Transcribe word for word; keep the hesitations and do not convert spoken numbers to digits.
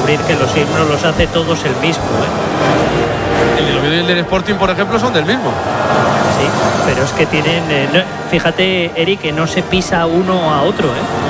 descubrir que los himnos los hace todos el mismo, ¿eh? El del Oviedo y el del Sporting, por ejemplo, son del mismo. Sí, pero es que tienen... Eh, no, fíjate, Eric, que no se pisa uno a otro, ¿eh?